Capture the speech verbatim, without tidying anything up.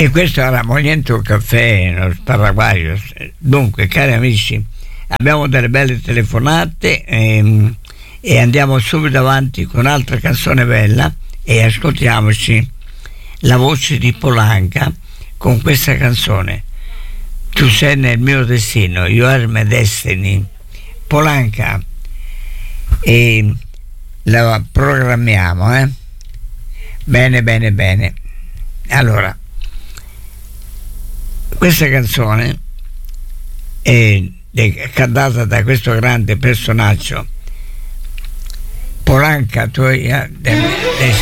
E questo era Mogliento Caffè, lo Sparraguaio. Dunque, cari amici, abbiamo delle belle telefonate ehm, e andiamo subito avanti con un'altra canzone bella e ascoltiamoci la voce di Polanca con questa canzone. Tu sei nel mio destino, You Are My Destiny. Polanca, e la programmiamo, eh? Bene, bene, bene. Allora, questa canzone è cantata da questo grande personaggio Polanca, tu, eh, del, del